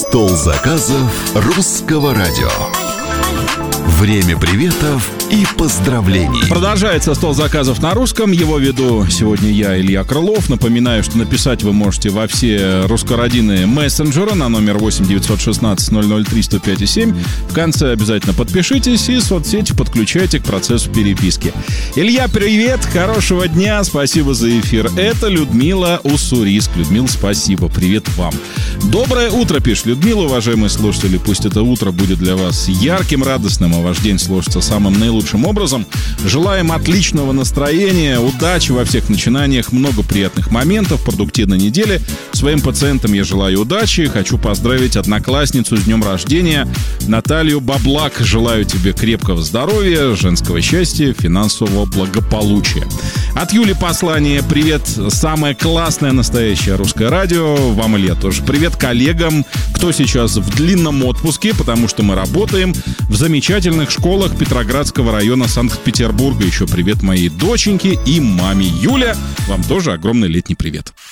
Стол заказов русского радио. Время приветов и поздравлений. Продолжается стол заказов на русском. Его веду сегодня я, Илья Крылов. Напоминаю, что написать вы можете во все русскородные мессенджеры на номер 8 916 003 105 7. В конце обязательно подпишитесь и соцсети подключайте к процессу переписки. Илья, привет, хорошего дня, спасибо за эфир. Это Людмила Уссурийск. Людмила, спасибо, привет вам. Доброе утро, пишет Людмила, уважаемые слушатели. Пусть это утро будет для вас ярким, радостным, а ваш день сложится самым наилучшим образом. Желаем отличного настроения, удачи во всех начинаниях, много приятных моментов, продуктивной недели. Своим пациентам я желаю удачи. Хочу поздравить одноклассницу с днем рождения Наталью Баблак. Желаю тебе крепкого здоровья, женского счастья, финансового благополучия. От Юли послание. Привет, самое классное настоящее русское радио. Вам, Илья, тоже привет коллегам, кто сейчас в длинном отпуске, потому что мы работаем в замечательных школах Петроградского района Санкт-Петербурга. Еще привет моей доченьке и маме. Юля, вам тоже огромный летний привет.